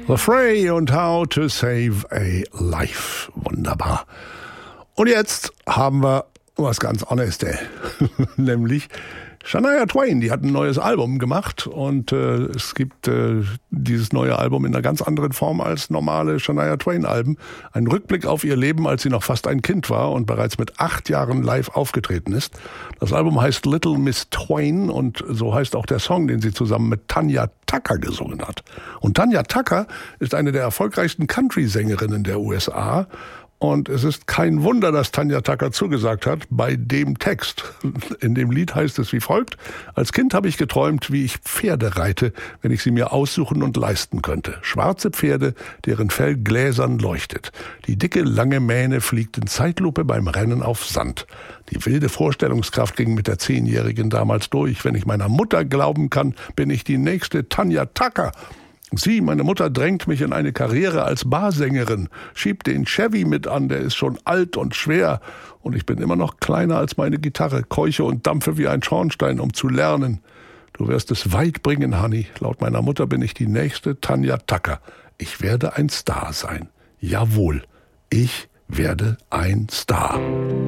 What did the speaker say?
The Fray und How to Save a Life. Wunderbar. Und jetzt haben wir was ganz anderes, nämlich Shania Twain, die hat ein neues Album gemacht und es gibt dieses neue Album in einer ganz anderen Form als normale Shania Twain-Alben. Ein Rückblick auf ihr Leben, als sie noch fast ein Kind war und bereits mit 8 Jahren live aufgetreten ist. Das Album heißt Little Miss Twain und so heißt auch der Song, den sie zusammen mit Tanya Tucker gesungen hat. Und Tanya Tucker ist eine der erfolgreichsten Country-Sängerinnen der USA. Und es ist kein Wunder, dass Tanya Tucker zugesagt hat bei dem Text. In dem Lied heißt es wie folgt: Als Kind habe ich geträumt, wie ich Pferde reite, wenn ich sie mir aussuchen und leisten könnte. Schwarze Pferde, deren Fell gläsern leuchtet. Die dicke, lange Mähne fliegt in Zeitlupe beim Rennen auf Sand. Die wilde Vorstellungskraft ging mit der 10-Jährigen damals durch. Wenn ich meiner Mutter glauben kann, bin ich die nächste Tanya Tucker. Sie, meine Mutter, drängt mich in eine Karriere als Barsängerin, schiebt den Chevy mit an, der ist schon alt und schwer. Und ich bin immer noch kleiner als meine Gitarre, keuche und dampfe wie ein Schornstein, um zu lernen. Du wirst es weit bringen, Honey. Laut meiner Mutter bin ich die nächste Tanya Tucker. Ich werde ein Star sein. Jawohl, ich werde ein Star.